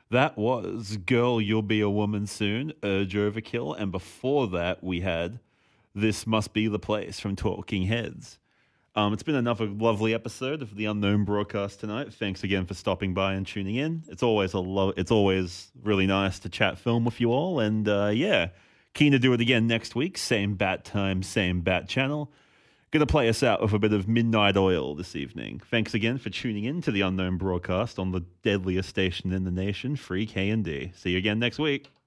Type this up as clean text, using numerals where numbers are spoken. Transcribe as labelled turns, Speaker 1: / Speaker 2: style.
Speaker 1: That was Girl, You'll Be a Woman Soon, Urge Overkill. And before that, we had This Must Be the Place from Talking Heads. It's been another lovely episode of the Unknown broadcast tonight. Thanks again for stopping by and tuning in. It's always it's always really nice to chat film with you all. And yeah, keen to do it again next week. Same bat time, same bat channel. Gonna play us out with a bit of Midnight Oil this evening. Thanks again for tuning in to the Unknown broadcast on the deadliest station in the nation, Free K&D. See you again next week.